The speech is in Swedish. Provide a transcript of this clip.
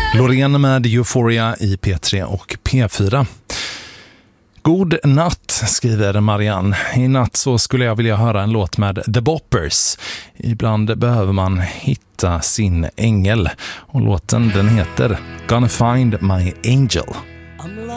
Loreen med Euphoria i P3 och P4. God natt, skriver Marianne. I natt så skulle jag vilja höra en låt med The Boppers. Ibland behöver man hitta sin ängel. Och låten den heter Gonna Find My Angel.